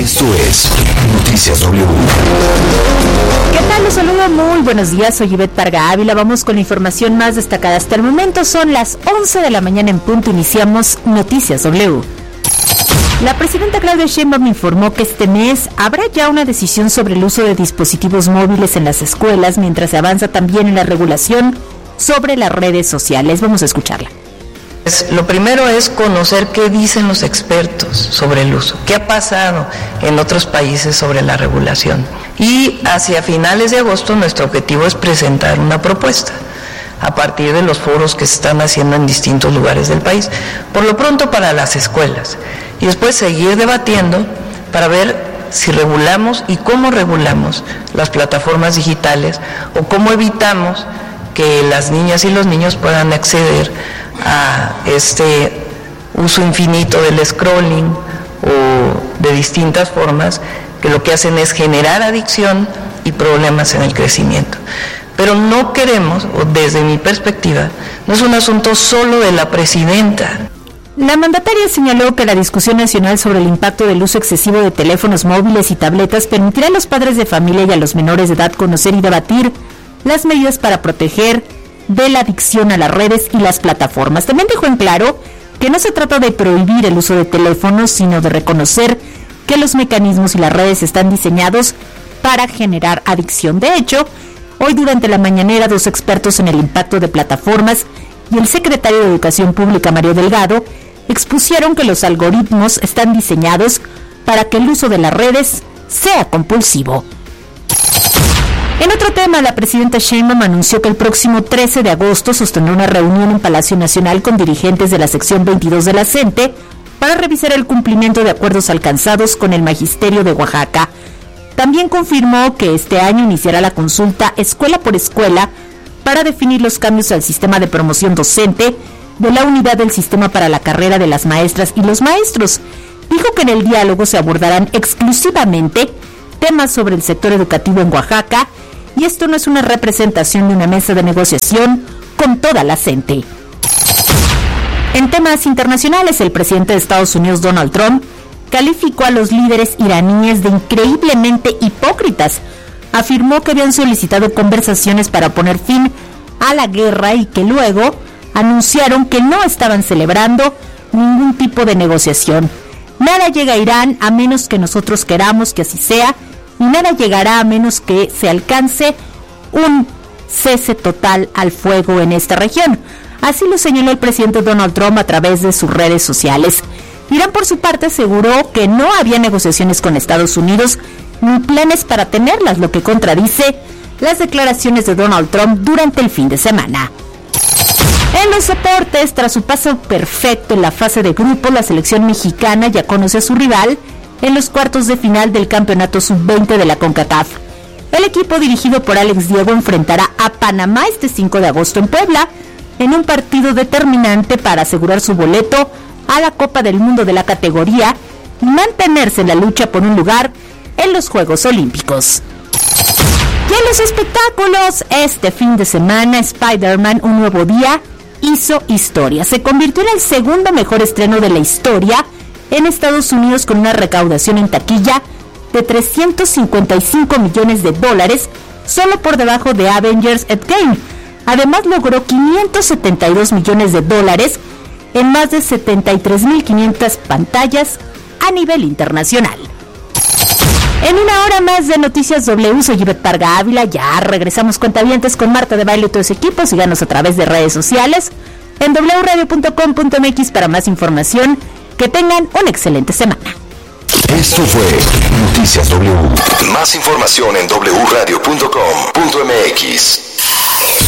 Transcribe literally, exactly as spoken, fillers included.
Esto es Noticias W. ¿Qué tal? Los saludo, muy buenos días, soy Ivette Parga Ávila. Vamos con la información más destacada. Hasta el momento son las once de la mañana en punto, iniciamos Noticias W. La presidenta Claudia Sheinbaum informó que este mes habrá ya una decisión sobre el uso de dispositivos móviles en las escuelas, mientras se avanza también en la regulación sobre las redes sociales. Vamos a escucharla. Lo primero es conocer qué dicen los expertos sobre el uso, qué ha pasado en otros países sobre la regulación. Y hacia finales de agosto nuestro objetivo es presentar una propuesta a partir de los foros que se están haciendo en distintos lugares del país, por lo pronto para las escuelas, y después seguir debatiendo para ver si regulamos y cómo regulamos las plataformas digitales o cómo evitamos que las niñas y los niños puedan acceder a este uso infinito del scrolling o de distintas formas que lo que hacen es generar adicción y problemas en el crecimiento. Pero no queremos, o desde mi perspectiva, no es un asunto solo de la presidenta. La mandataria señaló que la discusión nacional sobre el impacto del uso excesivo de teléfonos móviles y tabletas permitirá a los padres de familia y a los menores de edad conocer y debatir las medidas para proteger de la adicción a las redes y las plataformas. También dejó en claro que no se trata de prohibir el uso de teléfonos, sino de reconocer que los mecanismos y las redes están diseñados para generar adicción. De hecho, hoy durante la mañanera, dos expertos en el impacto de plataformas y el secretario de Educación Pública, Mario Delgado, expusieron que los algoritmos están diseñados para que el uso de las redes sea compulsivo. En otro tema, la presidenta Sheinbaum anunció que el próximo trece de agosto sostendrá una reunión en Palacio Nacional con dirigentes de la sección veintidós de la CENTE para revisar el cumplimiento de acuerdos alcanzados con el Magisterio de Oaxaca. También confirmó que este año iniciará la consulta escuela por escuela para definir los cambios al sistema de promoción docente de la unidad del sistema para la carrera de las maestras y los maestros. Dijo que en el diálogo se abordarán exclusivamente temas sobre el sector educativo en Oaxaca, y esto no es una representación de una mesa de negociación con toda la CENTE. En temas internacionales, el presidente de Estados Unidos, Donald Trump, calificó a los líderes iraníes de increíblemente hipócritas. Afirmó que habían solicitado conversaciones para poner fin a la guerra y que luego anunciaron que no estaban celebrando ningún tipo de negociación. Nada llega a Irán a menos que nosotros queramos que así sea, y nada llegará a menos que se alcance un cese total al fuego en esta región. Así lo señaló el presidente Donald Trump a través de sus redes sociales. Irán, por su parte, aseguró que no había negociaciones con Estados Unidos ni planes para tenerlas, lo que contradice las declaraciones de Donald Trump durante el fin de semana. En los deportes, tras su paso perfecto en la fase de grupo, la selección mexicana ya conoce a su rival en los cuartos de final del campeonato sub veinte de la CONCACAF. El equipo dirigido por Alex Diego enfrentará a Panamá este cinco de agosto en Puebla, en un partido determinante para asegurar su boleto a la Copa del Mundo de la categoría y mantenerse en la lucha por un lugar en los Juegos Olímpicos. Y en los espectáculos, este fin de semana, Spider-Man, Un Nuevo Día, hizo historia. Se convirtió en el segundo mejor estreno de la historia en Estados Unidos, con una recaudación en taquilla de trescientos cincuenta y cinco millones de dólares, solo por debajo de Avengers Endgame. Además logró quinientos setenta y dos millones de dólares en más de setenta y tres mil quinientas pantallas a nivel internacional. En una hora más de Noticias W, soy Ivette Parga Ávila. Ya regresamos, cuentavientes, con Marta de Baile y todo su equipo. Síganos a través de redes sociales en doble u radio punto com punto m x para más información. Que tengan una excelente semana. Esto fue Noticias W. Más información en doble u radio punto com punto m x.